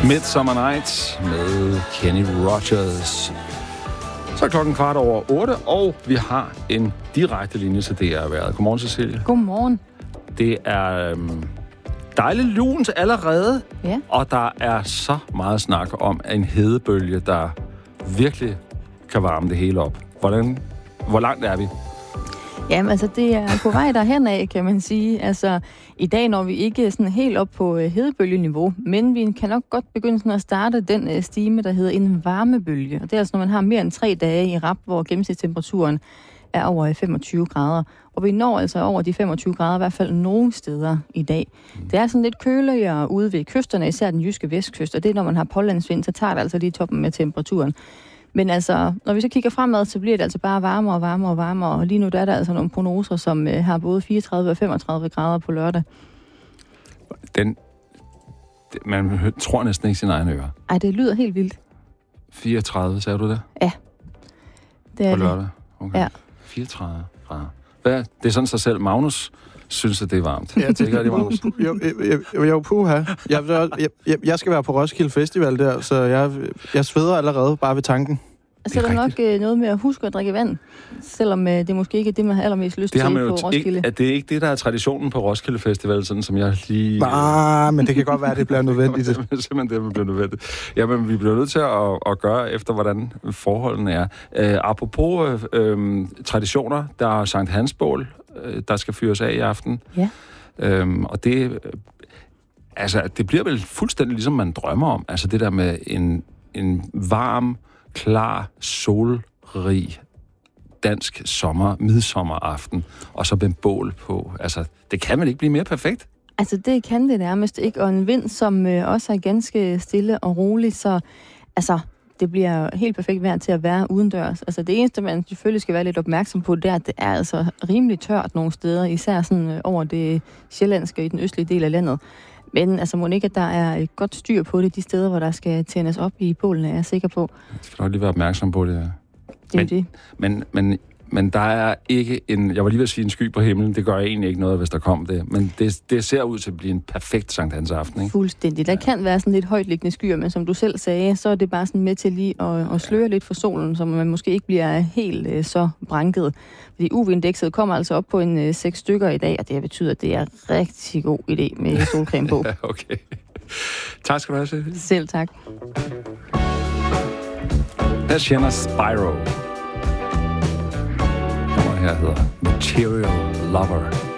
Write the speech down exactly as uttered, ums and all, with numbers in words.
Midsummer Nights med Kenny Rogers. Så er klokken kvart over otte, og vi har en direkte linje til D R-været. Godmorgen, Cecilie. Godmorgen. Det er øhm, dejligt lunt allerede, ja. Og der er så meget snak om en hedebølge, der virkelig kan varme det hele op. Hvordan, hvor langt er vi? Jamen, altså, det er på vej derhen af, kan man sige. Altså, i dag når vi ikke sådan helt op på hedebølgeniveau, men vi kan nok godt begynde sådan at starte den uh, stime, der hedder en varmebølge. Og det er altså, når man har mere end tre dage i rap, hvor gennemsnitstemperaturen er over femogtyve grader. Og vi når altså over de femogtyve grader, i hvert fald nogle steder i dag. Det er sådan lidt køligere ude ved kysterne, især den jyske vestkyst, og det er, når man har pålandsvind, så tager det altså lige toppen med temperaturen. Men altså, når vi så kigger fremad, så bliver det altså bare varmere og varmere og varmere, og lige nu der er der altså nogle prognoser, som øh, har både fireogtredive og femogtredive grader på lørdag. Den, man tror næsten ikke sin egen ører. Ej, det lyder helt vildt. fireogtredive, sagde du det? Ja. Det er på lørdag? Okay. Ja. fireogtredive grader. Hvad? Det er sådan sig selv. Magnus synes, at det er varmt. Ja, det gør det, Magnus. Jo, jeg, jeg, jeg, puha. Jeg, jeg, jeg skal være på Roskilde Festival der, så jeg, jeg sveder allerede bare ved tanken. Så er der nok øh, noget med at huske at drikke vand, selvom øh, det måske ikke er det, man har allermest lyst til på Roskilde. Ikke, at det er ikke det, der er traditionen på Roskilde Festival, sådan som jeg lige... Ah, men det kan godt være, at det bliver nødvendigt. Det er simpelthen det, det bliver nødvendigt. Jamen, vi bliver nødt til at, at gøre efter, hvordan forholdene er. Uh, apropos uh, traditioner, der er Sankt Hans bål, uh, der skal fyres af i aften. Ja. Uh, og det... Uh, altså, det bliver vel fuldstændig ligesom man drømmer om. Altså, det der med en, en varm... klar, solrig, dansk sommer, midsommeraften, og så med bål på. Altså, det kan vel ikke blive mere perfekt? Altså, det kan det nærmest ikke. Og en vind, som øh, også er ganske stille og rolig, så altså, det bliver helt perfekt vejr til at være udendørs. Altså, det eneste, man selvfølgelig skal være lidt opmærksom på, det er, at det er altså rimelig tørt nogle steder, især sådan øh, over det sjællandske i den østlige del af landet. Men altså, må ikke, at der er et godt styr på det, de steder, hvor der skal tændes op i bålene, er jeg sikker på. Jeg skal nok lige være opmærksom på det. Ja. Det er men, det. Men, men, men der er ikke en... Jeg var lige ved at sige en sky på himlen. Det gør egentlig ikke noget, hvis der kom det. Men det, det ser ud til at blive en perfekt Sankt Hans aften, ikke? Fuldstændig. Der ja. kan være sådan lidt højtliggende skyer, men som du selv sagde, så er det bare sådan med til lige at, at sløre ja. lidt for solen, så man måske ikke bliver helt uh, så branket. Fordi U V-indekset kommer altså op på en uh, seks stykker i dag, og det betyder, at det er rigtig god idé med solcreme på. Ja, okay. Tak skal du have, Cecilie. Selv tak. Her kender Spyro. Her hedder Material Lover.